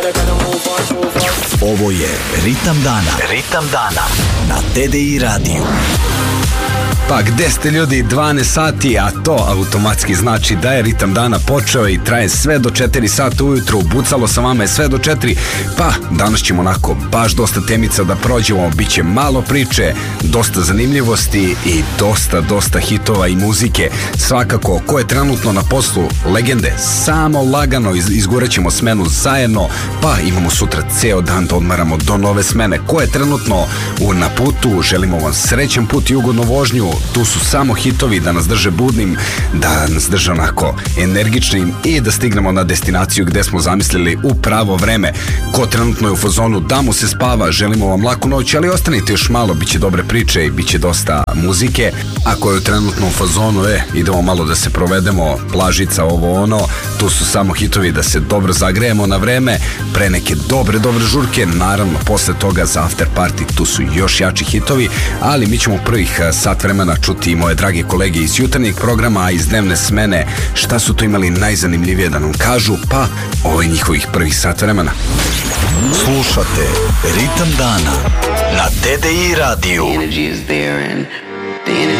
Ovo je Ritam dana. Ritam dana na TDI radiju. Pa gde ste ljudi, 12 sati, a to automatski znači da je Ritam dana počeo i traje sve do 4 sata ujutru, bucalo sa vama je sve do 4, pa danas ćemo onako baš dosta temica da prođemo, bit će malo priče, dosta zanimljivosti i dosta hitova i muzike. Svakako, ko je trenutno na poslu, legende, samo lagano izgurat ćemo smenu zajedno, pa imamo sutra ceo dan da odmaramo do nove smene. Ko je trenutno na putu, želimo vam srećan put i ugodnu vožnju. Tu su samo hitovi da nas drže budnim, da nas drže onako energičnim i da stignemo na destinaciju gde smo zamislili u pravo vreme. Ko trenutno je u fazonu da mu se spava, želimo vam laku noć, ali ostanite još malo, bit će dobre priče i bit će dosta muzike. Ako je trenutno u fazonu, idemo malo da se provedemo, plažica, ovo ono, tu su samo hitovi da se dobro zagrejemo na vreme, pre neke dobre žurke, naravno posle toga za after party, tu su još jači hitovi, ali mi ćemo prvih sat vremena čuti moje drage kolege iz jutarnjeg programa, a iz dnevne smene šta su to imali najzanimljivije da nam kažu, pa ovo je njihovih prvih sat vremena. Slušate Ritam dana na TDI radiju.